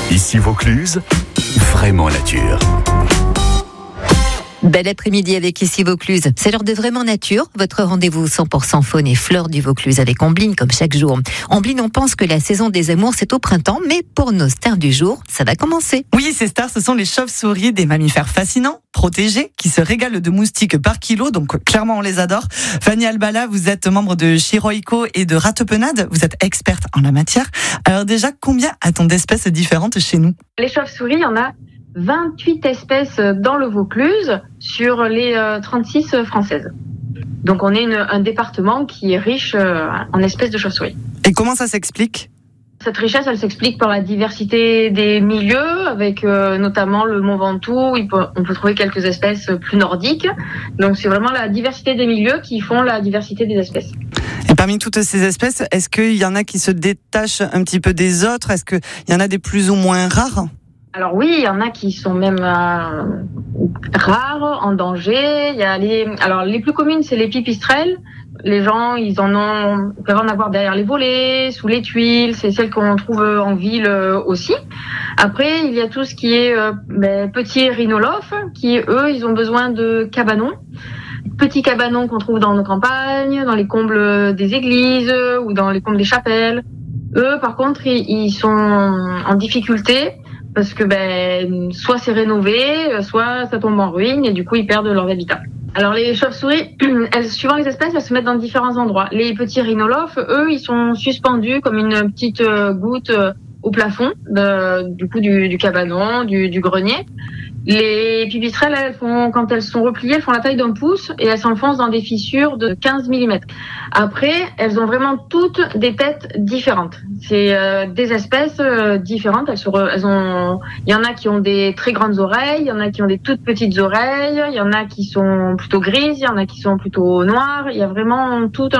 Ici Vaucluse, vraiment nature. Bel après-midi avec Ici Vaucluse. C'est l'heure de Vraiment Nature, votre rendez-vous 100% faune et flore du Vaucluse avec Ambline comme chaque jour. Ambline, on pense que la saison des amours c'est au printemps, mais pour nos stars du jour, ça va commencer. Oui, ces stars, ce sont les chauves-souris, des mammifères fascinants, protégés, qui se régalent de moustiques par kilo, donc clairement on les adore. Fanny Albala, vous êtes membre de Chiroïco et de Ratopenade, vous êtes experte en la matière. Alors déjà, combien a-t-on d'espèces différentes chez nous ? Les chauves-souris, il y en a 28 espèces dans le Vaucluse sur les 36 françaises. Donc on est un département qui est riche en espèces de chauves-souris. Et comment ça s'explique ? Cette richesse, elle s'explique par la diversité des milieux, avec notamment le Mont Ventoux, on peut trouver quelques espèces plus nordiques. Donc c'est vraiment la diversité des milieux qui font la diversité des espèces. Et parmi toutes ces espèces, est-ce qu'il y en a qui se détachent un petit peu des autres ? Est-ce qu'il y en a des plus ou moins rares ? Alors oui, il y en a qui sont même rares, en danger. Il y a les plus communes, c'est les pipistrelles. Les gens, ils peuvent en avoir derrière les volets, sous les tuiles. C'est celles qu'on trouve en ville aussi. Après, il y a tout ce qui est petits rhinolophes, qui eux, ils ont besoin de cabanons. Petits cabanons qu'on trouve dans nos campagnes, dans les combles des églises ou dans les combles des chapelles. Eux, par contre, ils sont en difficulté. Parce que soit c'est rénové, soit ça tombe en ruine et du coup ils perdent leur habitat. Alors les chauves-souris, suivant les espèces, elles se mettent dans différents endroits. Les petits rhinolophes, eux, ils sont suspendus comme une petite goutte au plafond du cabanon, du grenier. Les pipistrelles, quand elles sont repliées, elles font la taille d'un pouce et elles s'enfoncent dans des fissures de 15 mm. Après, elles ont vraiment toutes des têtes différentes. C'est des espèces différentes. Il y en a qui ont des très grandes oreilles, il y en a qui ont des toutes petites oreilles, il y en a qui sont plutôt grises, il y en a qui sont plutôt noires. Il y a vraiment toute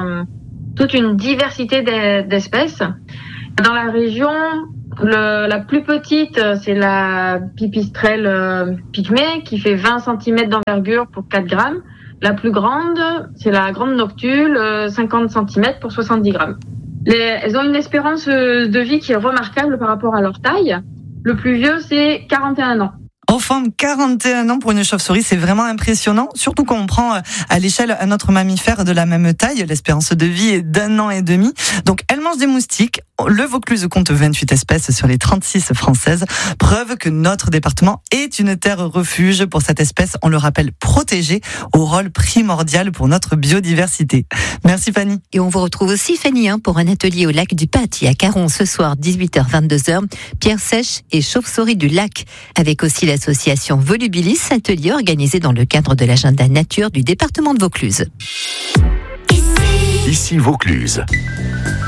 une diversité d'espèces. Dans la région, la plus petite, c'est la pipistrelle pygmée qui fait 20 cm d'envergure pour 4 grammes. La plus grande, c'est la grande noctule, 50 cm pour 70 grammes. Elles ont une espérance de vie qui est remarquable par rapport à leur taille. Le plus vieux, c'est 41 ans. Enfin, 41 ans pour une chauve-souris, c'est vraiment impressionnant. Surtout quand on prend à l'échelle un autre mammifère de la même taille. L'espérance de vie est d'1 an et demi. Donc, elle mange des moustiques. Le Vaucluse compte 28 espèces sur les 36 françaises. Preuve que notre département est une terre refuge pour cette espèce, on le rappelle, protégée, au rôle primordial pour notre biodiversité. Merci Fanny. Et on vous retrouve aussi Fanny pour un atelier au lac du Paty à Caron ce soir 18h-22h. Pierre sèche et chauve-souris du lac. Avec aussi l'association Volubilis, atelier organisé dans le cadre de l'agenda nature du département de Vaucluse. Ici Vaucluse.